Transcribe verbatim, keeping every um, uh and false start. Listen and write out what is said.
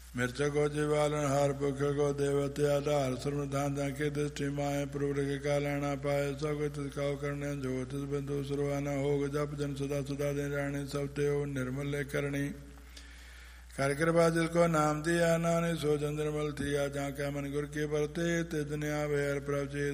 ਮਿਰਚ ਕੋ ਜਿਵਾਲਨ ਹਾਰ ਭੁਖ ਕੋ ਦੇਵਤੇ ਆਧਾਰ ਸਰਮਧਾਨ ਜਾਂ ਕੇ ਦ੍ਰਿਸ਼ਟੀ ਮਾਏ ਪ੍ਰਵਰਗ ਕਾ ਲੈਣਾ ਪਾਏ ਸਭ ਤਿਸ ਕਾਉ ਕਰਨੇ ਜੋ ਤਿਸ ਬਿੰਦੂ ਸਰਵਾਨਾ ਹੋਗ ਜਪ ਜਨ ਸਦਾ ਸਦਾ ਦੇ ਰਾਣੇ ਸਭ ਤੇ ਉਹ ਨਿਰਮਲ ਕਰਨੀ ਕਰ ਕਿਰਪਾ ਜਿਸ ਕੋ ਨਾਮ ਦਿਆ ਨਾਨਕ ਸੋ ਜਨ ਨਿਰਮਲ ਥੀਆ ਜਾਂ ਕੈ ਮਨ ਗੁਰ ਕੇ ਵਰਤੇ ਤੇ ਦੁਨਿਆ ਵੇਰ ਪ੍ਰਭ ਜੀ